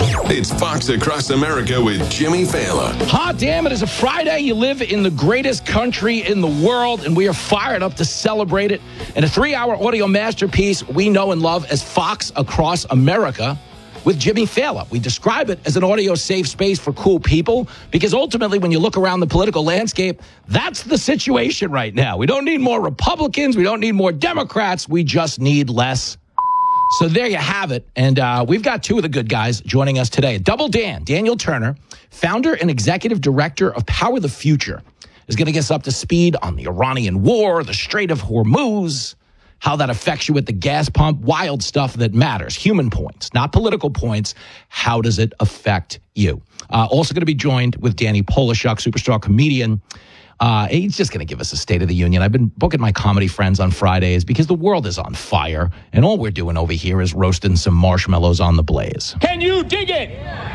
It's Fox Across America with Jimmy Fallon. Hot damn, it is a Friday. You live in the greatest country in the world, and we are fired up to celebrate it. In a 3-hour audio masterpiece we know and love as Fox Across America with Jimmy Fallon. We describe it as an audio safe space for cool people because ultimately when you look around the political landscape, that's the situation right now. We don't need more Republicans. We don't need more Democrats. We just need less. So there you have it. And we've got two of the good guys joining us today. Double Dan, Daniel Turner, founder and executive director of Power the Future, is going to get us up to speed on the Iranian war, the Strait of Hormuz, how that affects you at the gas pump, wild stuff that matters, human points, not political points. How does it affect you? Also going to be joined with Danny Polishuk, superstar comedian. He's just going to give us a State of the Union. I've been booking my comedy friends on Fridays because the world is on fire, and all we're doing over here is roasting some marshmallows on the blaze. Can you dig it?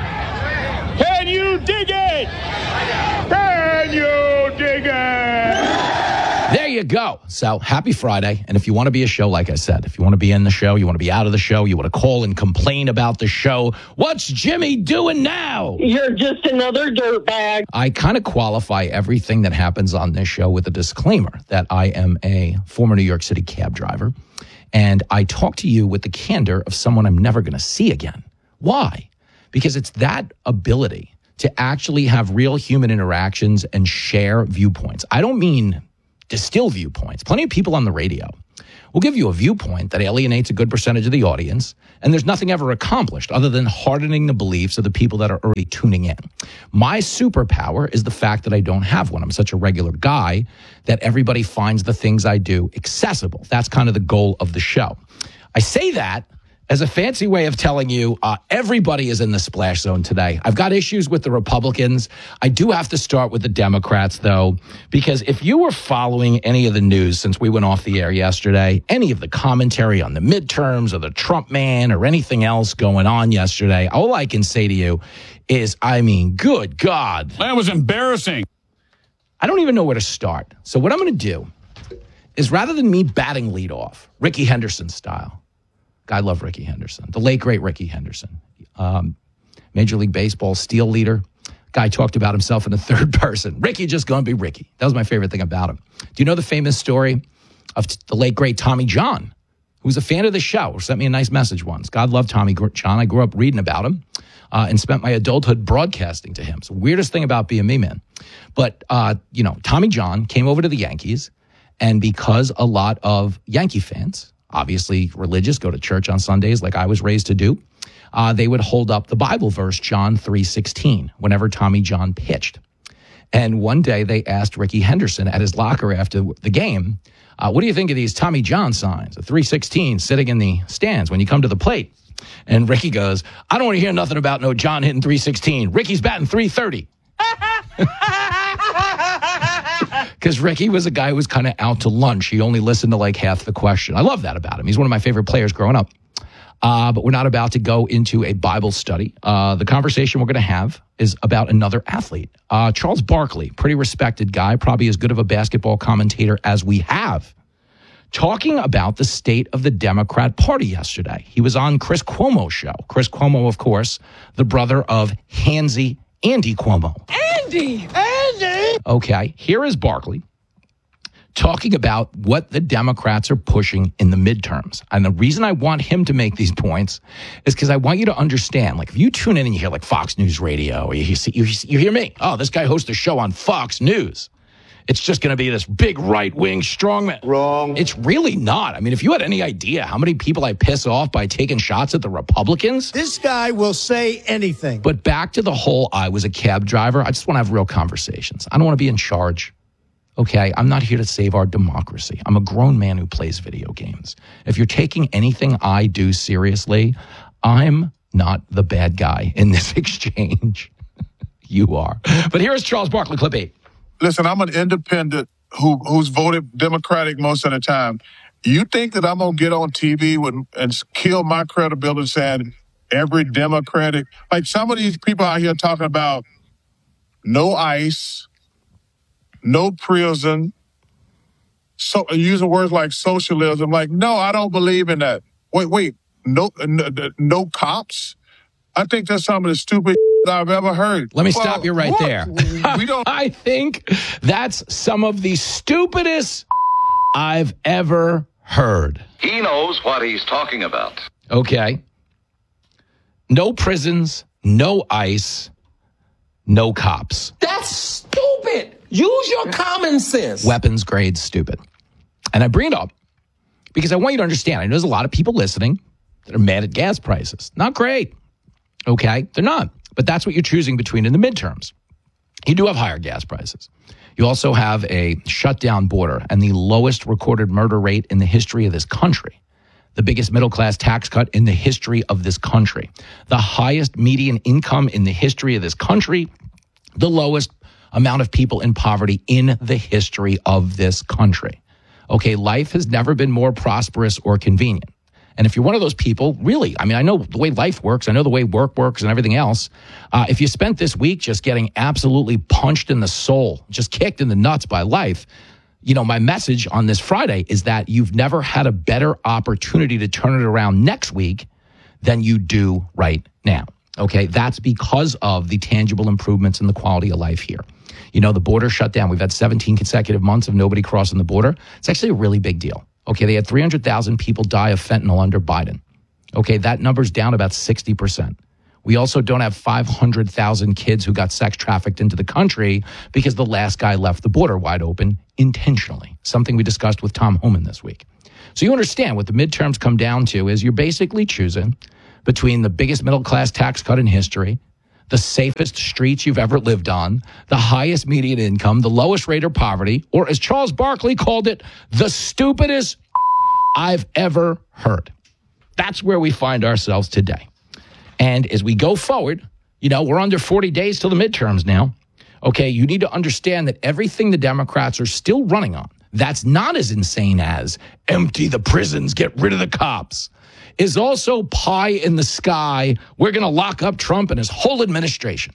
Can you dig it? Can you dig it? There you go. So happy Friday. And if you want to be a show, like I said, if you want to be in the show, you want to be out of the show, you want to call and complain about the show, what's Jimmy doing now? You're just another dirtbag. I kind of qualify everything that happens on this show with a disclaimer that I am a former New York City cab driver. And I talk to you with the candor of someone I'm never going to see again. Why? Because it's that ability to actually have real human interactions and share viewpoints. I don't mean distill viewpoints. Plenty of people on the radio will give you a viewpoint that alienates a good percentage of the audience, and there's nothing ever accomplished other than hardening the beliefs of the people that are already tuning in. My superpower is the fact that I don't have one. I'm such a regular guy that everybody finds the things I do accessible. That's kind of the goal of the show. I say that as a fancy way of telling you everybody is in the splash zone today. I've got issues with the Republicans. I do have to start with the Democrats, though, because if you were following any of the news since we went off the air yesterday, any of the commentary on the midterms or the Trump man or anything else going on yesterday, all I can say to you is, good God. That was embarrassing. I don't even know where to start. So what I'm going to do is rather than me batting leadoff, Ricky Henderson style, I love Ricky Henderson, the late, great Ricky Henderson. Major League Baseball steal leader. Guy talked about himself in the third person. Ricky just going to be Ricky. That was my favorite thing about him. Do you know the famous story of the late, great Tommy John, who was a fan of the show, sent me a nice message once. God loved Tommy John. I grew up reading about him and spent my adulthood broadcasting to him. It's the weirdest thing about being me, man. But, Tommy John came over to the Yankees, and because a lot of Yankee fans, obviously religious, go to church on Sundays like I was raised to do, they would hold up the Bible verse, John 3:16, whenever Tommy John pitched. And one day they asked Ricky Henderson at his locker after the game, what do you think of these Tommy John signs, a 3:16 sitting in the stands when you come to the plate? And Ricky goes, I don't want to hear nothing about no John hitting 3:16. Ricky's batting 330. Because Ricky was a guy who was kind of out to lunch. He only listened to like half the question. I love that about him. He's one of my favorite players growing up. But we're not about to go into a Bible study. The conversation we're going to have is about another athlete. Charles Barkley, pretty respected guy, probably as good of a basketball commentator as we have, talking about the state of the Democrat Party yesterday. He was on Chris Cuomo's show. Chris Cuomo, of course, the brother of Handsy Andy Cuomo. Andy! Okay, here is Barkley talking about what the Democrats are pushing in the midterms. And the reason I want him to make these points is because I want you to understand, like if you tune in and you hear like Fox News Radio, or you hear me, oh, this guy hosts a show on Fox News, it's just going to be this big right-wing strongman. Wrong. It's really not. I mean, if you had any idea how many people I piss off by taking shots at the Republicans. This guy will say anything. But back to the whole, I was a cab driver. I just want to have real conversations. I don't want to be in charge. Okay, I'm not here to save our democracy. I'm a grown man who plays video games. If you're taking anything I do seriously, I'm not the bad guy in this exchange. You are. But here is Charles Barkley, clip 8. Listen, I'm an independent who's voted Democratic most of the time. You think that I'm going to get on TV and kill my credibility saying every Democratic, like some of these people out here talking about no ICE, no prison, so using words like socialism. Like, no, I don't believe in that. Wait, no cops, I think that's some of the stupid I've ever heard. Let me stop you right there. We don't. I think that's some of the stupidest I've ever heard. He knows what he's talking about. Okay. No prisons, no ICE, no cops. That's stupid. Use your common sense. Weapons grade stupid. And I bring it up because I want you to understand. I know there's a lot of people listening that are mad at gas prices. Not great. Okay? They're not. But that's what you're choosing between in the midterms. You do have higher gas prices. You also have a shutdown border and the lowest recorded murder rate in the history of this country. The biggest middle-class tax cut in the history of this country. The highest median income in the history of this country. The lowest amount of people in poverty in the history of this country. Okay, life has never been more prosperous or convenient. And if you're one of those people, really, I mean, I know the way life works. I know the way work works and everything else. If you spent this week just getting absolutely punched in the soul, just kicked in the nuts by life, you know, my message on this Friday is that you've never had a better opportunity to turn it around next week than you do right now. Okay, that's because of the tangible improvements in the quality of life here. You know, the border shut down. We've had 17 consecutive months of nobody crossing the border. It's actually a really big deal. Okay, they had 300,000 people die of fentanyl under Biden. Okay, that number's down about 60%. We also don't have 500,000 kids who got sex trafficked into the country because the last guy left the border wide open intentionally, something we discussed with Tom Homan this week. So you understand what the midterms come down to is you're basically choosing between the biggest middle-class tax cut in history, the safest streets you've ever lived on, the highest median income, the lowest rate of poverty, or as Charles Barkley called it, the stupidest I've ever heard. That's where we find ourselves today. And as we go forward, you know, we're under 40 days till the midterms now. Okay, you need to understand that everything the Democrats are still running on, that's not as insane as empty the prisons, get rid of the cops, is also pie in the sky. We're going to lock up Trump and his whole administration.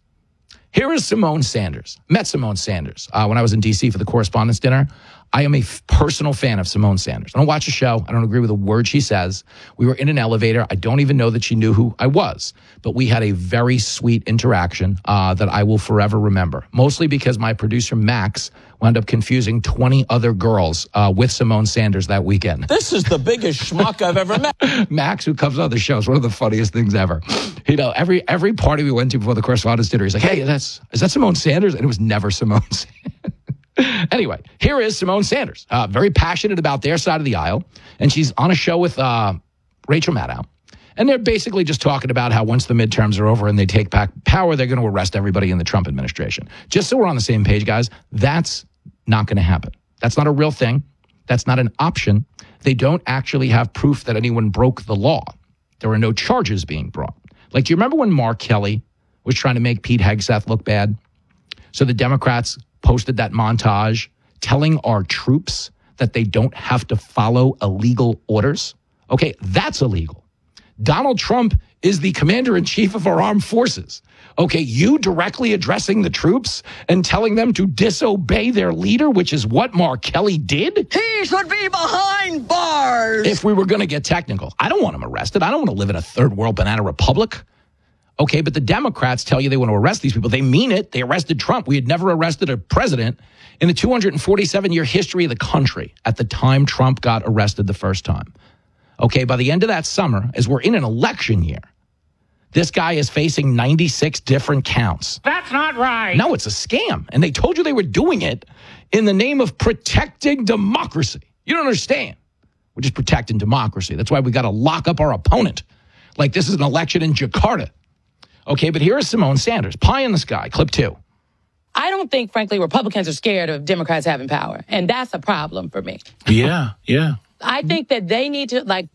Here is Simone Sanders. Met Simone Sanders when I was in D.C. for the Correspondents' Dinner. I am a personal fan of Simone Sanders. I don't watch the show. I don't agree with a word she says. We were in an elevator. I don't even know that she knew who I was. But we had a very sweet interaction that I will forever remember. Mostly because my producer, Max, wound up confusing 20 other girls with Simone Sanders that weekend. This is the biggest schmuck I've ever met. Max, who comes on the show, is one of the funniest things ever. You know, every party we went to before the Correspondents' Dinner, he's like, hey, is that Simone Sanders? And it was never Simone Sanders. Anyway, here is Simone Sanders, very passionate about their side of the aisle. And she's on a show with Rachel Maddow. And they're basically just talking about how once the midterms are over and they take back power, they're going to arrest everybody in the Trump administration. Just so we're on the same page, guys, that's not going to happen. That's not a real thing. That's not an option. They don't actually have proof that anyone broke the law. There are no charges being brought. Like, do you remember when Mark Kelly was trying to make Pete Hegseth look bad? So the Democrats posted that montage telling our troops that they don't have to follow illegal orders. Okay, that's illegal. Donald Trump is the commander-in-chief of our armed forces. Okay, you directly addressing the troops and telling them to disobey their leader, which is what Mark Kelly did? He should be behind bars. If we were going to get technical. I don't want him arrested. I don't want to live in a third world banana republic. Okay, but the Democrats tell you they want to arrest these people. They mean it. They arrested Trump. We had never arrested a president in the 247-year history of the country at the time Trump got arrested the first time. Okay, by the end of that summer, as we're in an election year, this guy is facing 96 different counts. That's not right. No, it's a scam. And they told you they were doing it in the name of protecting democracy. You don't understand. We're just protecting democracy. That's why we got to lock up our opponent. Like this is an election in Jakarta. Okay, but here is Simone Sanders. Pie in the sky, clip 2. I don't think, frankly, Republicans are scared of Democrats having power. And that's a problem for me. Yeah. I think that they need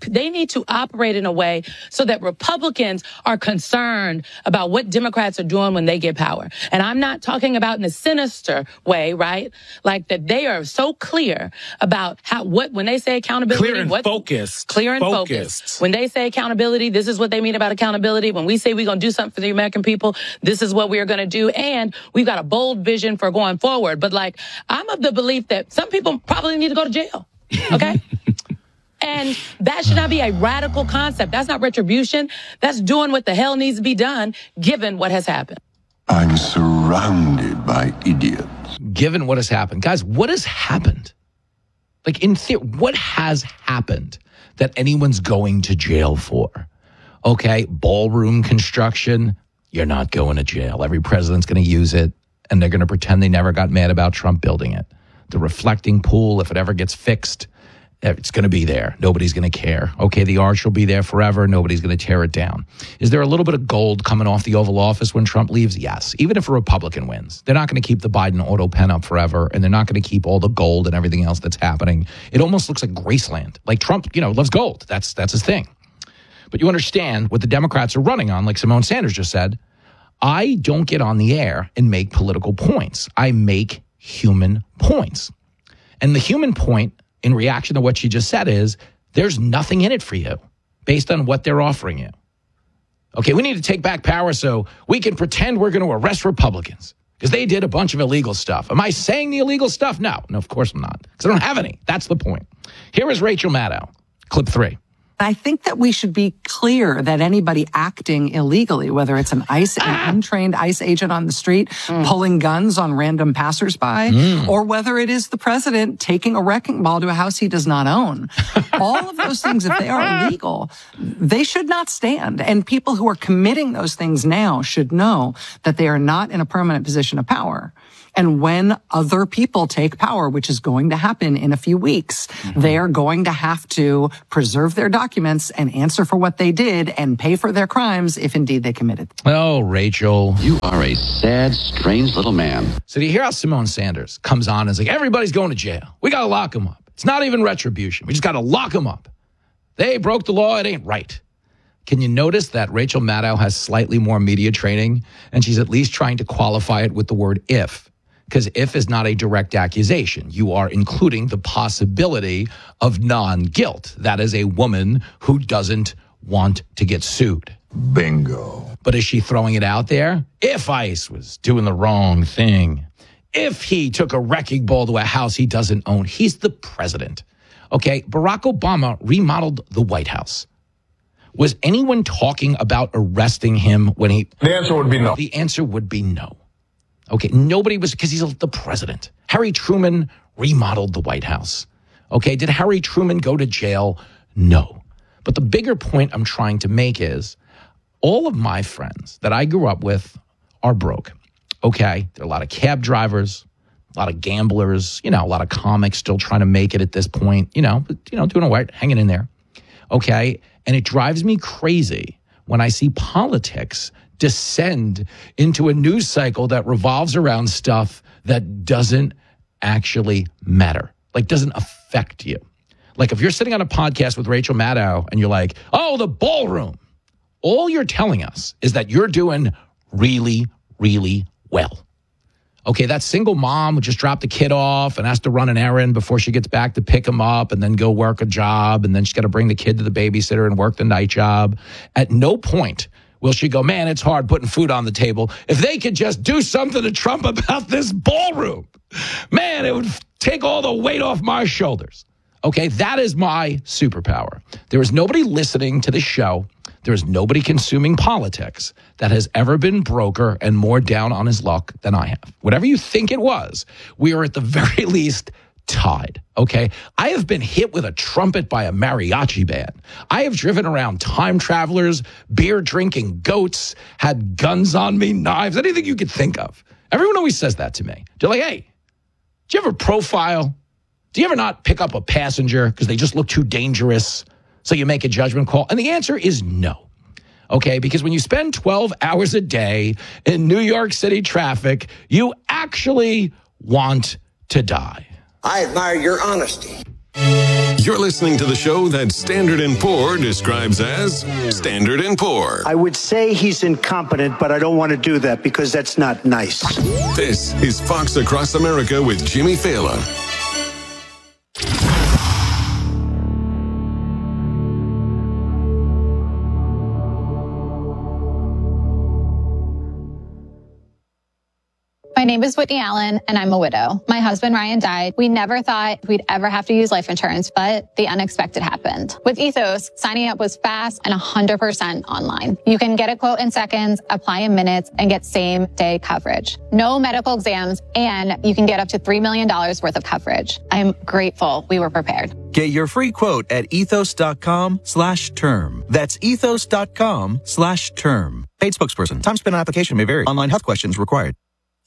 to operate in a way so that Republicans are concerned about what Democrats are doing when they get power. And I'm not talking about in a sinister way, right? Like that they are so clear about when they say accountability. Clear and focused. Clear and focused. When they say accountability, this is what they mean about accountability. When we say we're going to do something for the American people, this is what we are going to do. And we've got a bold vision for going forward. But like, I'm of the belief that some people probably need to go to jail. Okay? And that should not be a radical concept. That's not retribution. That's doing what the hell needs to be done, given what has happened. I'm surrounded by idiots. Given what has happened. Guys, what has happened? Like, in theory, what has happened that anyone's going to jail for? Okay, ballroom construction, you're not going to jail. Every president's going to use it, and they're going to pretend they never got mad about Trump building it. The reflecting pool, if it ever gets fixed, it's going to be there. Nobody's going to care. Okay, the arch will be there forever. Nobody's going to tear it down. Is there a little bit of gold coming off the Oval Office when Trump leaves? Yes. Even if a Republican wins, they're not going to keep the Biden auto pen up forever, and they're not going to keep all the gold and everything else that's happening. It almost looks like Graceland. Like Trump, loves gold. That's his thing. But you understand what the Democrats are running on, like Simone Sanders just said. I don't get on the air and make political points. I make human points. And the human point in reaction to what she just said is there's nothing in it for you based on what they're offering you. Okay, we need to take back power so we can pretend we're going to arrest Republicans because they did a bunch of illegal stuff. Am I saying the illegal stuff? No, of course I'm not, because I don't have any. That's the point. Here is Rachel Maddow, clip 3. I think that we should be clear that anybody acting illegally, whether it's an untrained ICE agent on the street pulling guns on random passersby, or whether it is the president taking a wrecking ball to a house he does not own, all of those things, if they are illegal, they should not stand. And people who are committing those things now should know that they are not in a permanent position of power. And when other people take power, which is going to happen in a few weeks, they are going to have to preserve their documents and answer for what they did and pay for their crimes if indeed they committed. Oh, Rachel. You are a sad, strange little man. So do you hear how Simone Sanders comes on and is like, everybody's going to jail. We got to lock them up. It's not even retribution. We just got to lock them up. They broke the law. It ain't right. Can you notice that Rachel Maddow has slightly more media training, and she's at least trying to qualify it with the word if? Because if is not a direct accusation. You are including the possibility of non-guilt. That is a woman who doesn't want to get sued. Bingo. But is she throwing it out there? If ICE was doing the wrong thing, if he took a wrecking ball to a house he doesn't own, he's the president. Okay, Barack Obama remodeled the White House. Was anyone talking about arresting him when he... The answer would be no. The answer would be no. Okay, nobody was, because he's the president. Harry Truman remodeled the White House. Okay, did Harry Truman go to jail? No. But the bigger point I'm trying to make is all of my friends that I grew up with are broke. Okay, there are a lot of cab drivers, a lot of gamblers, a lot of comics still trying to make it at this point, doing all right, hanging in there. Okay, and it drives me crazy when I see politics descend into a news cycle that revolves around stuff that doesn't actually matter, like doesn't affect you. Like if you're sitting on a podcast with Rachel Maddow and you're like, oh, the ballroom, all you're telling us is that you're doing really, really well. Okay, that single mom who just dropped the kid off and has to run an errand before she gets back to pick him up and then go work a job, and then she's got to bring the kid to the babysitter and work the night job. At no point will she go, man, it's hard putting food on the table. If they could just do something to Trump about this ballroom, man, it would take all the weight off my shoulders. Okay, that is my superpower. There is nobody listening to the show. There is nobody consuming politics that has ever been broker and more down on his luck than I have. Whatever you think it was, we are at the very least tied, okay? I have been hit with a trumpet by a mariachi band. I have driven around time travelers, beer-drinking goats, had guns on me, knives, anything you could think of. Everyone always says that to me. They're like, hey, do you have a profile? Do you ever not pick up a passenger because they just look too dangerous, so you make a judgment call? And the answer is no. Okay, because when you spend 12 hours a day in New York City traffic, you actually want to die. I admire your honesty. You're listening to the show that Standard & Poor describes as Standard & Poor. I would say he's incompetent, but I don't want to do that because that's not nice. This is Fox Across America with Jimmy Fallon. My name is Whitney Allen, and I'm a widow. My husband, Ryan, died. We never thought we'd ever have to use life insurance, but the unexpected happened. With Ethos, signing up was fast and 100% online. You can get a quote in seconds, apply in minutes, and get same-day coverage. No medical exams, and you can get up to $3 million worth of coverage. I'm grateful we were prepared. Get your free quote at ethos.com/term. That's ethos.com/term. Paid spokesperson. Time spent on application may vary. Online health questions required.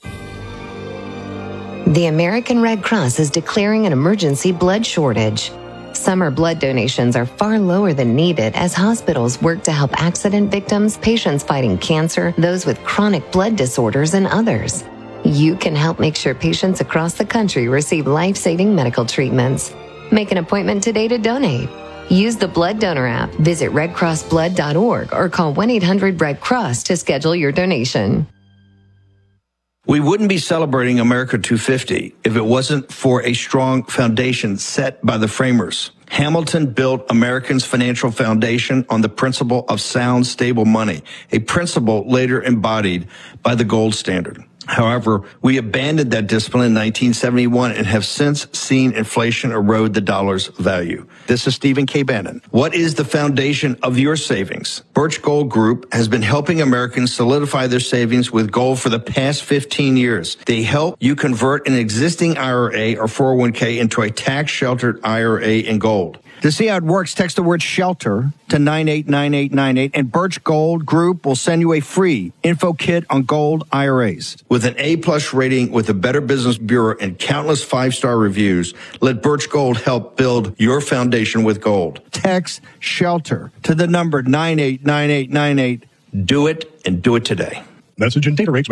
The American Red Cross is declaring an emergency blood shortage. Summer blood donations are far lower than needed as hospitals work to help accident victims, patients fighting cancer, those with chronic blood disorders, and others. You can help make sure patients across the country receive life-saving medical treatments. Make an appointment today to donate. Use the Blood Donor app, visit redcrossblood.org, or call 1-800-RED-CROSS to schedule your donation. We wouldn't be celebrating America 250 if it wasn't for a strong foundation set by the framers. Hamilton built Americans' financial foundation on the principle of sound, stable money, a principle later embodied by the gold standard. However, we abandoned that discipline in 1971 and have since seen inflation erode the dollar's value. This is Stephen K. Bannon. What is the foundation of your savings? Birch Gold Group has been helping Americans solidify their savings with gold for the past 15 years. They help you convert an existing IRA or 401k into a tax-sheltered IRA in gold. To see how it works, text the word SHELTER to 989898, and Birch Gold Group will send you a free info kit on gold IRAs. With an A-plus rating with the Better Business Bureau and countless five-star reviews, let Birch Gold help build your foundation with gold. Text SHELTER to the number 989898. Do it, and do it today. Message and data rates